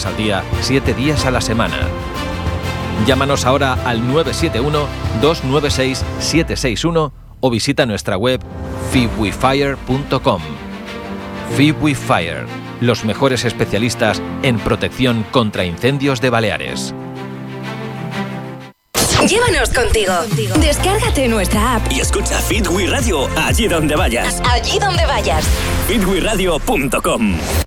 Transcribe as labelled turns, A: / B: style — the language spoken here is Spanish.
A: horas al día, 7 días a la semana. Llámanos ahora al 971-296-761 o visita nuestra web fibwefire.com. Fibwefire, los mejores especialistas en protección contra incendios de Baleares.
B: Llévanos contigo. Descárgate nuestra app
C: y escucha Fit We Radio allí donde vayas.
B: Allí donde vayas.
C: fitweradio.com.